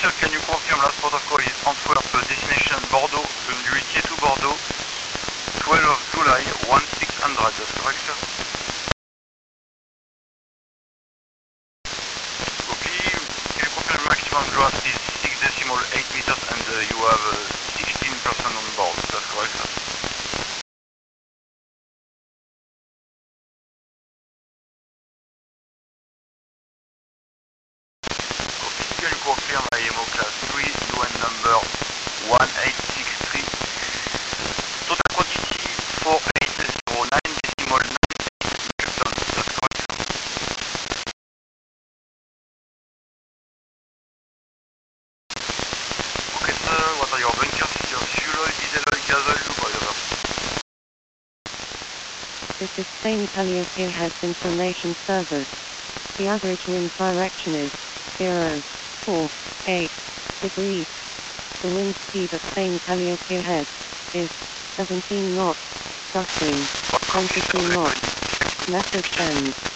sir, can you confirm last protocol is Antwerp destination Bordeaux, L'Huillier to Bordeaux, 12 of July, 1600, that's correct, sir? Copy. Can you confirm maximum draft is 6.8 meters and you have 16% on board, that's correct, sir? Can you confirm IMO class 3, UN number 1863, total quantity 4809.9 megatons, that's correct, sir? Okay, sir, what are your bunker features? Fuel oil, diesel oil, gas oil, lube oil? This is Spain Calliope information service. The average wind direction is 048 degrees. The wind speed at Spain Calliope Head is 17 knots, gusting 22 knots. Message ends.